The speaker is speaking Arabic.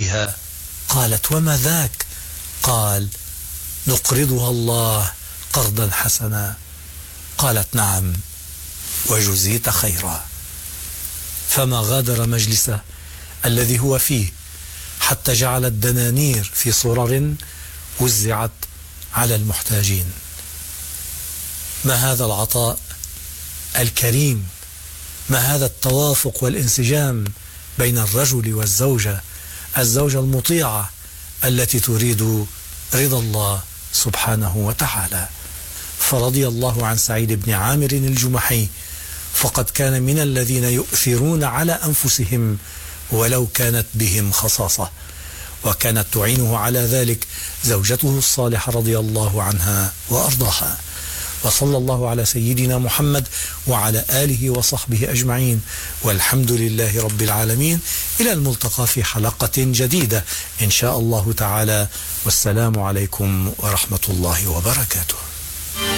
بها. قالت: وما ذاك؟ قال: نقرضها الله قرضا حسنا. قالت: نعم وجزيت خيرا. فما غادر مجلسه الذي هو فيه حتى جعل الدنانير في صرر وزعت على المحتاجين. ما هذا العطاء الكريم، ما هذا التوافق والانسجام بين الرجل والزوجة، الزوجة المطيعة التي تريد رضا الله سبحانه وتعالى. فرضي الله عن سعيد بن عامر الجمحي، فقد كان من الذين يؤثرون على أنفسهم ولو كانت بهم خصاصة، وكانت تعينه على ذلك زوجته الصالحة رضي الله عنها وأرضاها. وصلى الله على سيدنا محمد وعلى آله وصحبه أجمعين، والحمد لله رب العالمين. إلى الملتقى في حلقة جديدة إن شاء الله تعالى، والسلام عليكم ورحمة الله وبركاته.